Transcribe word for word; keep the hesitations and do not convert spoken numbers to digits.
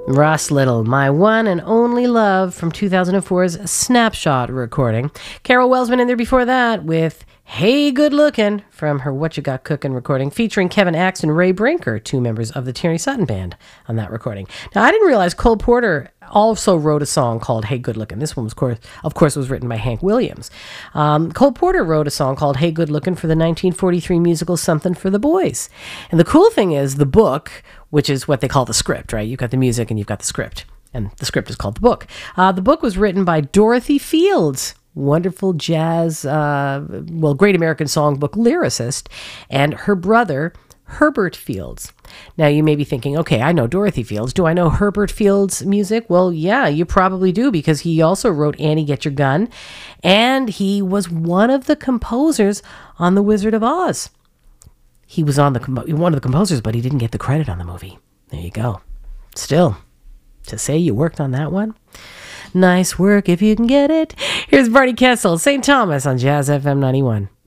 Ross Little, My One and Only Love from two thousand four's Snapshot recording. Carol Welsman in there before that with Hey Good Lookin' from her What You Got Cookin' recording, featuring Kevin Axe and Ray Brinker, two members of the Tierney Sutton Band on that recording. Now, I didn't realize Cole Porter also wrote a song called Hey Good Lookin'. This one, was, course, of course, was written by Hank Williams. Um, Cole Porter wrote a song called Hey Good Lookin' for the nineteen forty-three musical Something for the Boys. And the cool thing is the book, which is what they call the script, right? You've got the music and you've got the script. And the script is called the book. Uh, the book was written by Dorothy Fields, wonderful jazz, uh, well, great American songbook lyricist, and her brother, Herbert Fields. Now, you may be thinking, okay, I know Dorothy Fields. Do I know Herbert Fields' music? Well, yeah, you probably do, because he also wrote Annie, Get Your Gun, and he was one of the composers on The Wizard of Oz. He was on the one of the composers, but he didn't get the credit on the movie. There you go. Still, to say you worked on that one, nice work if you can get it. Here's Barney Kessel, Saint Thomas on Jazz F M ninety-one.